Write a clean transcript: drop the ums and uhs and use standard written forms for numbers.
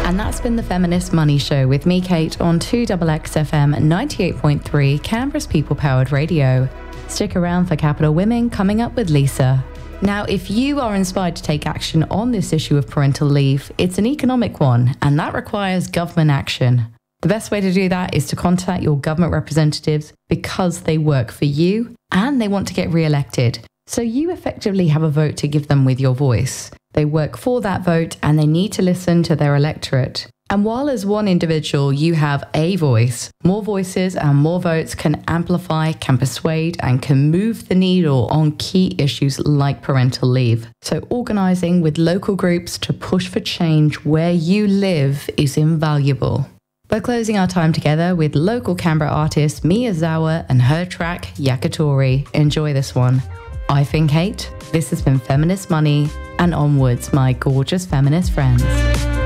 And that's been the Feminist Money Show with me, Kate, on 2XXFM 98.3, Canberra's people-powered radio. Stick around for Capital Women coming up with Lisa. Now, if you are inspired to take action on this issue of parental leave, it's an economic one, and that requires government action. The best way to do that is to contact your government representatives because they work for you and they want to get re-elected. So you effectively have a vote to give them with your voice. They work for that vote and they need to listen to their electorate. And while as one individual you have a voice, more voices and more votes can amplify, can persuade, and can move the needle on key issues like parental leave. So organising with local groups to push for change where you live is invaluable. We're closing our time together with local Canberra artist Mia Zawa and her track Yakitori. Enjoy this one. I've been Kate, this has been Feminist Money, and onwards, my gorgeous feminist friends.